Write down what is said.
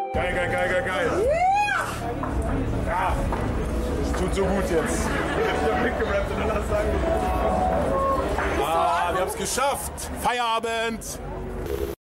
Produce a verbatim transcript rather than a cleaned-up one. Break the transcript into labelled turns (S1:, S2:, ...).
S1: Geil, geil, geil, geil, geil. Ja, das tut so gut jetzt. Ich hab mitgerappt und dann hast du angefangen. Ah, wir haben's geschafft. Feierabend.